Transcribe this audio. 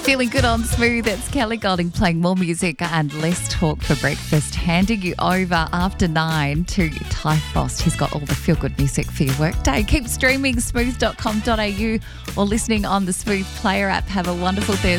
Feeling good on Smooth. It's Kelly Golding playing more music and less talk for breakfast. Handing you over after 9 to Ty Frost. He's got all the feel-good music for your workday. Keep streaming smooth.com.au or listening on the Smooth Player app. Have a wonderful Thursday.